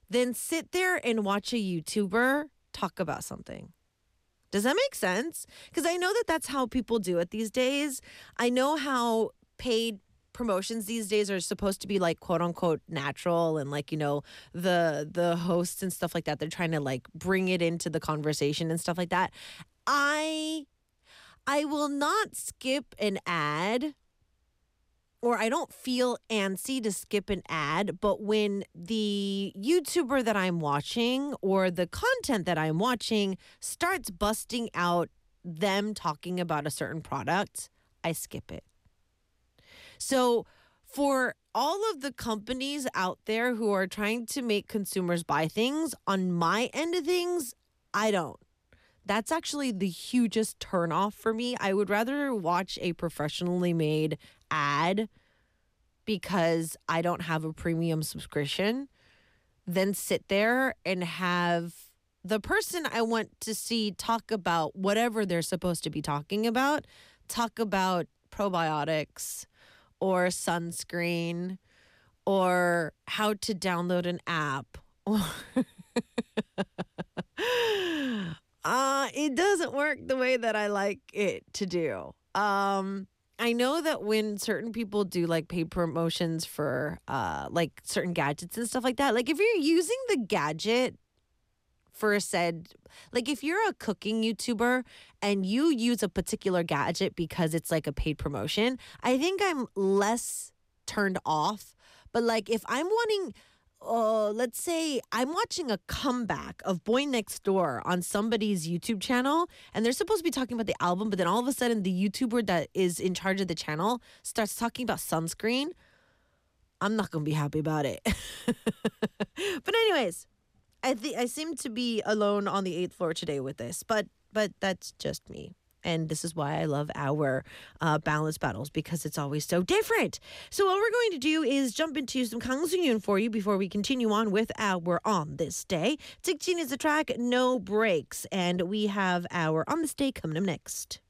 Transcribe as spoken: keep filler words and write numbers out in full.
than sit there and watch a YouTuber talk about something. Does that make sense? Because I know that that's how people do it these days. I know how paid promotions these days are supposed to be like quote unquote natural, and like, you know, the the hosts and stuff like that, they're trying to like bring it into the conversation and stuff like that. I I will not skip an ad, or I don't feel antsy to skip an ad, but when the YouTuber that I'm watching or the content that I'm watching starts busting out them talking about a certain product, I skip it. So for all of the companies out there who are trying to make consumers buy things, on my end of things, I don't. That's actually the hugest turnoff for me. I would rather watch a professionally made ad because I don't have a premium subscription than sit there and have the person I want to see talk about whatever they're supposed to be talking about, talk about probiotics or sunscreen or how to download an app. Uh, it doesn't work the way that I like it to do. Um, I know that when certain people do like paid promotions for uh, like certain gadgets and stuff like that, like if you're using the gadget for a said, like if you're a cooking YouTuber and you use a particular gadget because it's like a paid promotion, I think I'm less turned off. But like if I'm wanting, uh, let's say I'm watching a comeback of Boy Next Door on somebody's YouTube channel, and they're supposed to be talking about the album, but then all of a sudden the YouTuber that is in charge of the channel starts talking about sunscreen, I'm not going to be happy about it. But anyways, I think I seem to be alone on the eighth floor today with this, but but that's just me. And this is why I love our uh, balance battles, because it's always so different. So what we're going to do is jump into some Kang Soo-yoon for you before we continue on with our On This Day. Tikjin is the track, No Breaks. And we have our On This Day coming up next.